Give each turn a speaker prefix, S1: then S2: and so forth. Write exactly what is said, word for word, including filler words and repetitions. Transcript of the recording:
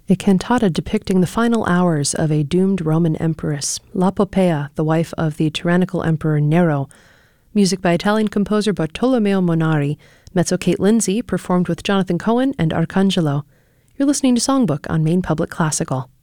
S1: a cantata depicting the final hours of a doomed Roman empress, La Poppea, the wife of the tyrannical emperor Nero. Music by Italian composer Bartolomeo Monari, mezzo Kate Lindsay, performed with Jonathan Cohen and Arcangelo. You're listening to Songbook on Maine Public Classical.